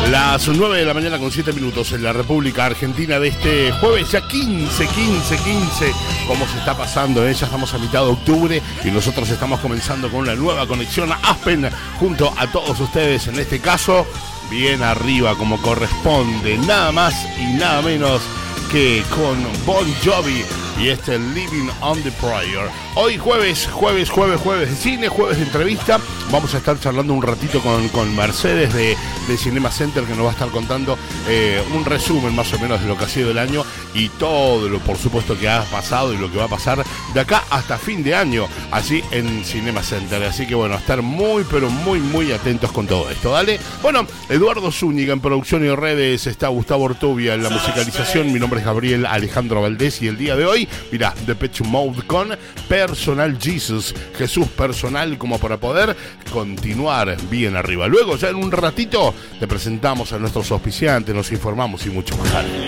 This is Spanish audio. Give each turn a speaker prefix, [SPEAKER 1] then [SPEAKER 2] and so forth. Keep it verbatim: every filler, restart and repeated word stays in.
[SPEAKER 1] Las nueve de la mañana con siete minutos en la República Argentina de este jueves, ya quince, quince, quince. ¿Cómo se está pasando? ¿eh? Ya estamos a mitad de octubre y nosotros estamos comenzando con una nueva conexión a Aspen junto a todos ustedes. En este caso, bien arriba como corresponde, nada más y nada menos que con Bon Jovi y este Living on the Prayer. Hoy jueves, jueves, jueves, jueves de cine, jueves de entrevista. Vamos a estar charlando un ratito con, con Mercedes de, de Cinema Center, que nos va a estar contando eh, un resumen más o menos de lo que ha sido el año y todo lo, por supuesto, que ha pasado y lo que va a pasar de acá hasta fin de año, allí en Cinema Center. Así que bueno, a estar muy, pero muy, muy atentos con todo esto. Dale. Bueno, Eduardo Zúñiga en producción y redes, está Gustavo Ortubia en la musicalización. Mi nombre es Gabriel Alejandro Valdés y el día de hoy, mira, Depeche Mode con Personal Jesus, Jesús personal, como para poder continuar bien arriba. Luego, ya en un ratito, te presentamos a nuestros auspiciantes, nos informamos y mucho más.